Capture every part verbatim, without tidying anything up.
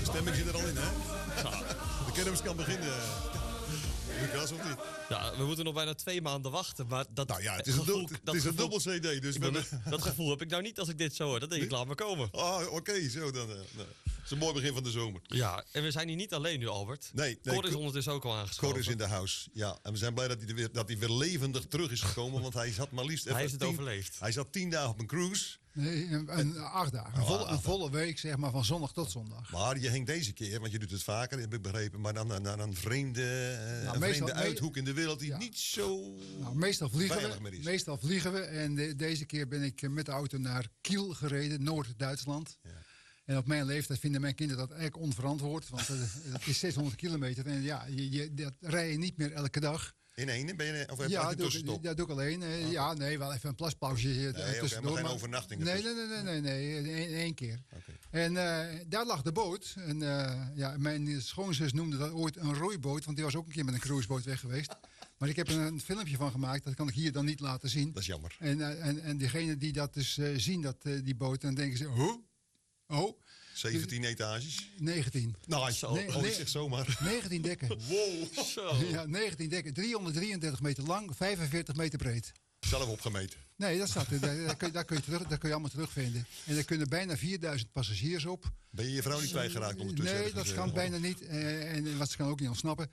stemming zit er al in, hè? Ja. De kermis kan beginnen. Lucas, of niet? Ja, we moeten nog bijna twee maanden wachten. Maar dat Nou ja, het is een, gevoel, du- het dat is een gevoel- dubbel C D. Dus we dat, hebben... dat gevoel heb ik nou niet als ik dit zo hoor. Dat denk ik, laat maar komen. Oh, oké, okay, zo dan. Uh, nou. Dat is een mooi begin van de zomer. Ja, en we zijn hier niet alleen nu, Albert. Nee, nee Cor is ondertussen ook al aangeschoven. Cor is in de house, ja. En we zijn blij dat hij, er weer, dat hij weer levendig terug is gekomen. Want hij zat maar liefst... Hij is het tien, overleefd. Hij zat tien dagen op een cruise. Nee, een, een acht dagen. Een volle, een volle week, zeg maar, van zondag tot zondag. Maar je ging deze keer, want je doet het vaker, heb ik begrepen. Maar dan naar een vreemde, uh, Nou, een meestal- vreemde uithoek in de wereld die Ja. niet zo Nou, meestal vliegen veilig meer we. is. Meestal vliegen we. En de- deze keer ben ik met de auto naar Kiel gereden, Noord-Duitsland. Ja. En op mijn leeftijd vinden mijn kinderen dat eigenlijk onverantwoord. Want uh, het is zeshonderd kilometer. En ja, je, je, dat rij je niet meer elke dag. In één, ben je, of heb je Ja, een doe, tussenstop? ik- dat doe ik alleen. Uh, Ah. Ja, nee, wel even een plaspauzje uh, Nee, oké, tussendoor. maar geen overnachtingen Nee, tussen. nee, nee, nee, nee, nee, in één keer. Oké. En uh, daar lag de boot. En uh, ja, mijn schoonzus noemde dat ooit een roeiboot. Want die was ook een keer met een cruiseboot weg geweest. Maar ik heb er een filmpje van gemaakt. Dat kan ik hier dan niet laten zien. Dat is jammer. En, uh, en, en diegenen die dat dus uh, zien, dat, uh, die boot, dan denken ze... Oh, oh, zeventien etages. negentien. Nou, Zo. nee, oh, ik zeg zomaar. negentien dekken. Wow. Zo. Ja, negentien dekken. driehonderddrieëndertig meter lang, vijfenveertig meter breed. Zelf opgemeten. Nee, dat staat er. Daar, daar, kun je, daar, kun je terug, daar kun je allemaal terugvinden. En er kunnen bijna vierduizend passagiers op. Ben je je vrouw niet kwijtgeraakt ondertussen? Nee, ergens, dat eh, kan bijna niet. Eh, en wat ze kan ook niet ontsnappen.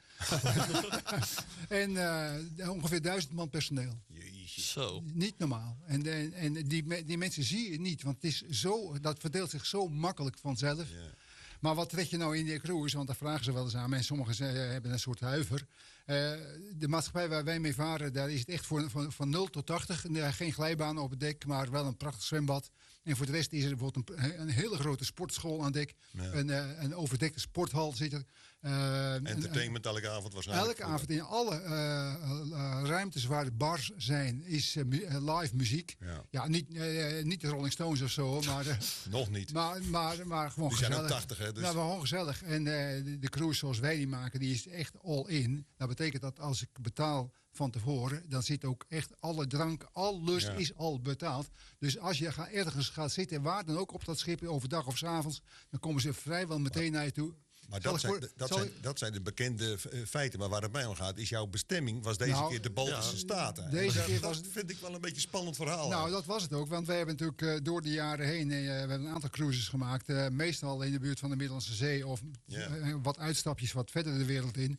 en uh, ongeveer duizend man personeel. Jezus. Zo. Niet normaal. En, en, en die, me- die mensen zie je niet. Want het is zo, dat verdeelt zich zo makkelijk vanzelf. Ja. Maar wat trek je nou in die cruise? Want daar vragen ze wel eens aan. En sommigen ze- hebben een soort huiver. Uh, de maatschappij waar wij mee varen, daar is het echt voor, van, van nul tot tachtig. Uh, geen glijbanen op het dek, maar wel een prachtig zwembad. En voor de rest is er bijvoorbeeld een, een hele grote sportschool aan dek. Ja. Een, uh, een overdekte sporthal zit er. Uh, Entertainment elke avond waarschijnlijk. Elke avond in alle uh, uh, ruimtes waar de bars zijn, is uh, mu- uh, live muziek. Ja. Ja, niet, uh, niet de Rolling Stones of zo, maar, uh, Nog niet. maar, maar, maar gewoon Die zijn gezellig. ook tachtig, hè, dus- Nou, maar gewoon gezellig. En uh, de, de cruise zoals wij die maken, die is echt all in. Dat betekent dat als ik betaal van tevoren, dan zit ook echt alle drank, alles Ja. is al betaald. Dus als je ga, ergens gaat zitten, waar dan ook op dat schip, overdag of 's avonds, dan komen ze vrijwel meteen naar je toe. Maar Zal dat ik zijn, voor- dat, zal zijn, ik- dat zijn de bekende uh, feiten. Maar waar het mij om gaat, is jouw bestemming was deze Nou, keer de Baltische ja, Staten. deze dat, keer dat was- vind ik wel een beetje een spannend verhaal. Nou, dat was het ook. Want wij hebben natuurlijk uh, door de jaren heen uh, we hebben een aantal cruises gemaakt. Uh, meestal in de buurt van de Middellandse Zee. Of Ja. uh, wat uitstapjes wat verder de wereld in.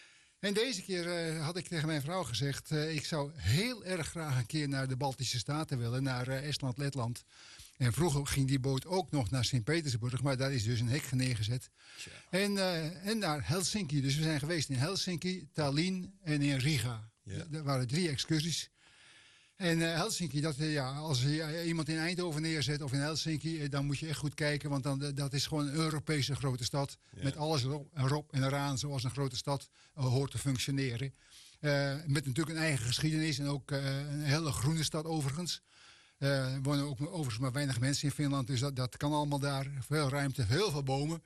En deze keer uh, had ik tegen mijn vrouw gezegd... Uh, ik zou heel erg graag een keer naar de Baltische Staten willen. Naar uh, Estland, Letland. En vroeger ging die boot ook nog naar Sint-Petersburg. Maar daar is dus een hek neergezet. En, uh, en naar Helsinki. Dus we zijn geweest in Helsinki, Tallinn en in Riga. Ja. Er waren drie excursies. En uh, Helsinki, dat, uh, ja, als je uh, iemand in Eindhoven neerzet of in Helsinki... Uh, dan moet je echt goed kijken, want dan, uh, dat is gewoon een Europese grote stad. Ja. Met alles erop, erop en eraan, zoals een grote stad uh, hoort te functioneren. Uh, met natuurlijk een eigen geschiedenis en ook uh, een hele groene stad overigens. Uh, er wonen ook overigens maar weinig mensen in Finland, dus dat, dat kan allemaal daar. Veel ruimte, heel veel bomen.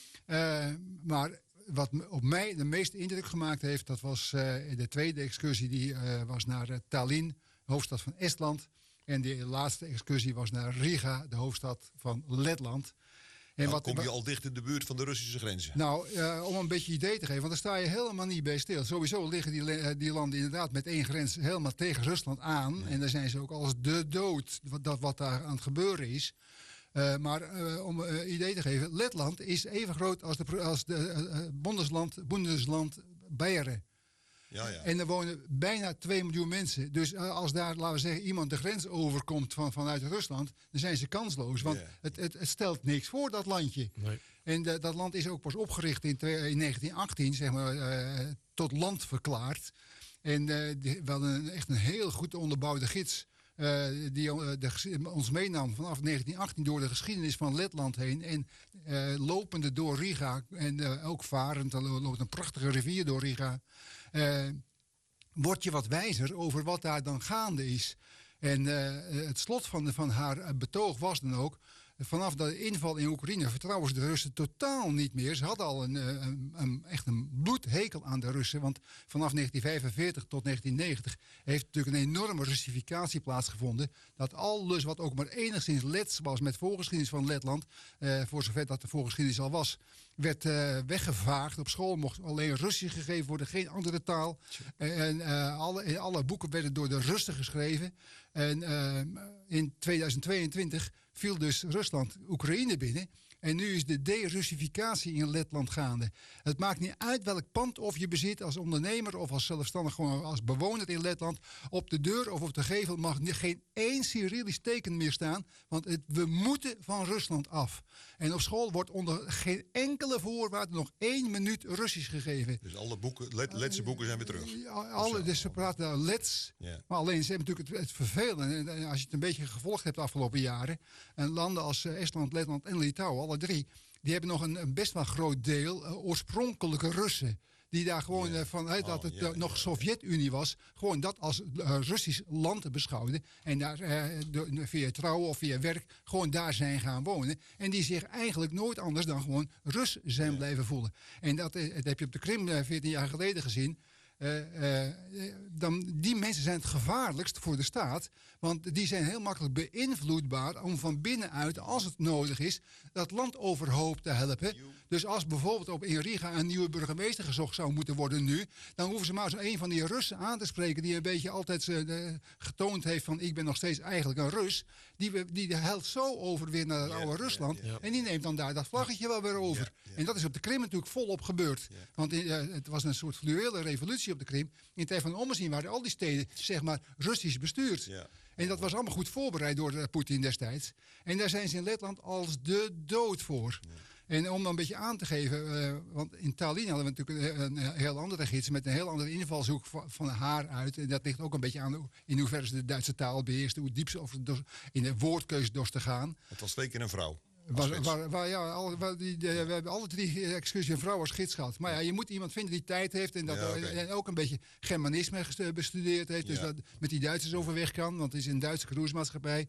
Uh, maar wat me- op mij de meeste indruk gemaakt heeft... dat was uh, de tweede excursie, die uh, was naar uh, Tallinn, hoofdstad van Estland. En de laatste excursie was naar Riga, de hoofdstad van Letland. En Dan wat, kom je wat- al dicht in de buurt van de Russische grenzen. nou, uh, om een beetje idee te geven, want daar sta je helemaal niet bij stil. Sowieso liggen die, le- die landen inderdaad met één grens helemaal tegen Rusland aan. Ja. En daar zijn ze ook als de dood, wat, dat wat daar aan het gebeuren is. Uh, maar uh, om een uh, idee te geven, Letland is even groot als de, pro- als de uh, Bundesland, Bundesland Beieren. Ja, ja. En er wonen bijna twee miljoen mensen. Dus uh, als daar, laten we zeggen, iemand de grens overkomt van, vanuit Rusland... dan zijn ze kansloos, want Ja. het, het, het stelt niks voor, dat landje. Nee. En de, dat land is ook pas opgericht in, twee, in negentien achttien, zeg maar, uh, tot land verklaard. En uh, die, we hadden een, echt een heel goed onderbouwde gids... Uh, die uh, de, ons meenam vanaf negentien achttien door de geschiedenis van Letland heen. En uh, lopende door Riga, en uh, ook varend, er loopt een prachtige rivier door Riga... Uh, word je wat wijzer over wat daar dan gaande is. En uh, het slot van, de, van haar betoog was dan ook... vanaf de inval in Oekraïne vertrouwen ze de Russen totaal niet meer. Ze hadden al een, een, een, echt een bloedhekel aan de Russen. Want vanaf negentien vijfenveertig tot negentien negentig heeft natuurlijk een enorme Russificatie plaatsgevonden. Dat alles wat ook maar enigszins lets was met voorgeschiedenis van Letland, eh, voor zover dat de voorgeschiedenis al was, werd uh, weggevaagd. Op school mocht alleen Russisch gegeven worden, geen andere taal. En uh, alle, alle boeken werden door de Russen geschreven. En uh, in tweeduizend tweeëntwintig viel dus Rusland Oekraïne binnen. En nu is de de-Russificatie in Letland gaande. Het maakt niet uit welk pand of je bezit als ondernemer of als zelfstandig, gewoon als bewoner in Letland. Op de deur of op de gevel mag geen één Cyrillisch teken meer staan. Want het, we moeten van Rusland af. En op school wordt onder geen enkele voorwaarde nog één minuut Russisch gegeven. Dus alle boeken, let, letse boeken zijn weer terug? Uh, alle, dus ze praten daar lets. Ja. Maar alleen ze hebben natuurlijk het, het vervelende. En als je het een beetje gevolgd hebt de afgelopen jaren. En landen als uh, Estland, Letland en Litouwen, alle drie, die hebben nog een, een best wel groot deel uh, oorspronkelijke Russen. Die daar gewoon ja. uh, vanuit oh, dat het ja, uh, nog ja. Sovjet-Unie was, gewoon dat als uh, Russisch land beschouwden. En daar uh, de, via trouwen of via werk gewoon daar zijn gaan wonen. En die zich eigenlijk nooit anders dan gewoon Rus zijn ja. blijven voelen. En dat, uh, dat heb je op de Krim uh, veertien jaar geleden gezien. Uh, uh, dan, die mensen zijn het gevaarlijkst voor de staat. Want die zijn heel makkelijk beïnvloedbaar om van binnenuit, als het nodig is, dat land overhoop te helpen. Dus als bijvoorbeeld op in Riga een nieuwe burgemeester gezocht zou moeten worden nu, dan hoeven ze maar zo een van die Russen aan te spreken die een beetje altijd uh, getoond heeft van ik ben nog steeds eigenlijk een Rus. Die, die helpt zo over weer naar het ja, oude Rusland. ja, ja. En die neemt dan daar dat vlaggetje wel weer over. Ja, ja. En dat is op de Krim natuurlijk volop gebeurd. Ja. Want uh, het was een soort fluwele revolutie op de Krim. In tijd van ommezien waren al die steden zeg maar Russisch bestuurd. Ja. En dat was allemaal goed voorbereid door uh, Poetin destijds. En daar zijn ze in Letland als de dood voor. Ja. En om dan een beetje aan te geven, uh, want in Tallinn hadden we natuurlijk een, een heel andere gids met een heel andere invalshoek van, van haar uit. En dat ligt ook een beetje aan in hoeverre ze de Duitse taal beheersten, hoe diep ze over de, in de woordkeus dorst te gaan. Het was twee keer een vrouw. Waar, waar, waar, ja, al, waar die, de, we hebben alle drie excursie een vrouw als gids gehad. Maar ja, je moet iemand vinden die tijd heeft en, dat, ja, okay. en ook een beetje Germanisme bestudeerd heeft. Dus ja. dat met die Duitsers overweg kan, want het is een Duitse cruisemaatschappij.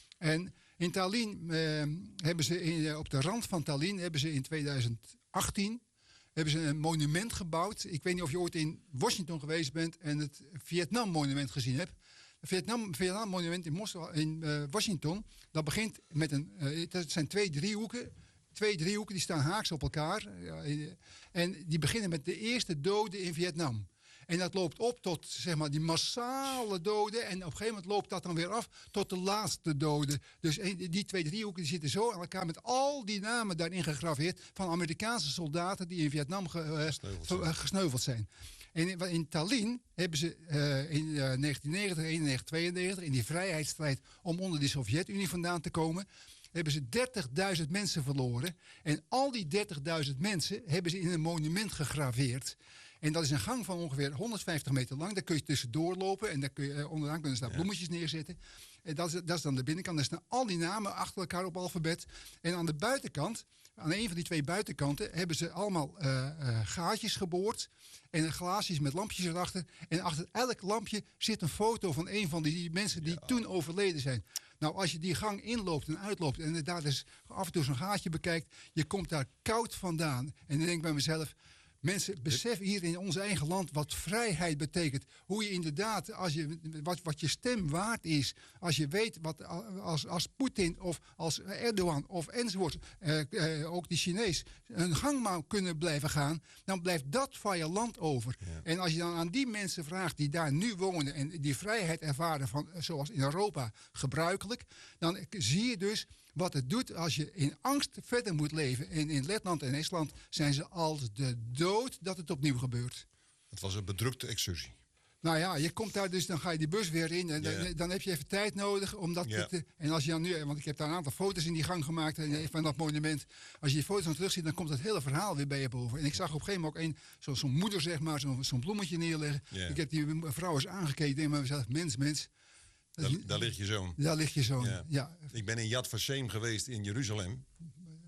En in Tallinn eh, hebben ze in, op de rand van Tallinn hebben ze in tweeduizend achttien hebben ze een monument gebouwd. Ik weet niet of je ooit in Washington geweest bent en het Vietnam-monument gezien hebt. Het Vietnam, Vietnam-monument in, Moskou, in uh, Washington, dat begint met een, uh, het zijn twee driehoeken. Twee driehoeken die staan haaks op elkaar. Uh, en die beginnen met de eerste doden in Vietnam. En dat loopt op tot zeg maar, die massale doden. En op een gegeven moment loopt dat dan weer af tot de laatste doden. Dus die twee driehoeken die zitten zo aan elkaar met al die namen daarin gegraveerd van Amerikaanse soldaten die in Vietnam ge, uh, gesneuveld, zijn. Uh, gesneuveld zijn. En in, in Tallinn hebben ze uh, in uh, negentien negentig, eenennegentig, tweeënnegentig in die vrijheidsstrijd om onder de Sovjet-Unie vandaan te komen, hebben ze dertigduizend mensen verloren. En al die dertigduizend mensen hebben ze in een monument gegraveerd. En dat is een gang van ongeveer honderdvijftig meter lang. Daar kun je tussendoor lopen en daar kun je, uh, onderaan kunnen staan bloemetjes neerzetten. En dat is, dat is dan de binnenkant. Daar staan al die namen achter elkaar op alfabet. En aan de buitenkant, aan een van die twee buitenkanten, hebben ze allemaal uh, uh, gaatjes geboord. En glaasjes met lampjes erachter. En achter elk lampje zit een foto van een van die mensen die ja. toen overleden zijn. Nou, als je die gang inloopt en uitloopt en daar dus af en toe zo'n gaatje bekijkt, je komt daar koud vandaan. En dan denk ik bij mezelf, mensen, besef hier in ons eigen land wat vrijheid betekent. Hoe je inderdaad, als je, wat, wat je stem waard is. Als je weet wat als, als Poetin of als Erdogan of enzovoort, eh, eh, ook die Chinees, een gang kunnen blijven gaan, dan blijft dat van je land over. Ja. En als je dan aan die mensen vraagt die daar nu wonen en die vrijheid ervaren van, zoals in Europa gebruikelijk, dan zie je dus wat het doet als je in angst verder moet leven. En in Letland en Estland zijn ze als de dood dat het opnieuw gebeurt. Het was een bedrukte excursie. Nou ja, je komt daar dus, dan ga je die bus weer in. En yeah. dan, dan heb je even tijd nodig om dat yeah. te... En als je dan nu, want ik heb daar een aantal foto's in die gang gemaakt en van dat monument. Als je die foto's dan terugziet, dan komt het hele verhaal weer bij je boven. En ik zag op een gegeven moment ook een, zo, zo'n moeder zeg maar, zo, zo'n bloemetje neerleggen. Yeah. Ik heb die vrouw eens aangekeken en denk maar mezelf, mens, mens. Daar, daar ligt je zoon. Daar ligt je zoon, ja. ja. Ik ben in Yad Vashem geweest in Jeruzalem.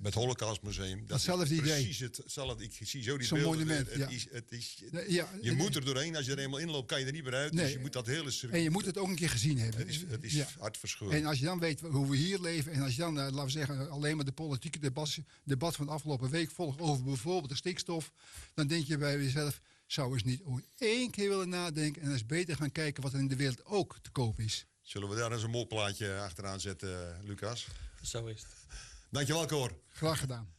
Met het Holocaustmuseum. Dat Datzelfde is idee. Precies het, hetzelfde. Ik zie zo die Zo'n beelden. monument, het, ja. is, het is, Ja, je moet er doorheen. Als je er eenmaal inloopt, kan je er niet meer uit. Nee. Dus je moet dat hele circuit... En je moet het ook een keer gezien hebben. Het is, het is Ja. hartverscheurend. En als je dan weet hoe we hier leven... en als je dan, uh, laten we zeggen, alleen maar de politieke debat, debat van de afgelopen week volgt... over bijvoorbeeld de stikstof... dan denk je bij jezelf... zou eens niet ooit één keer willen nadenken... en eens beter gaan kijken wat er in de wereld ook te koop is. Zullen we daar eens een molplaatje achteraan zetten, Lucas? Zo is het. Dankjewel, Cor. Graag gedaan.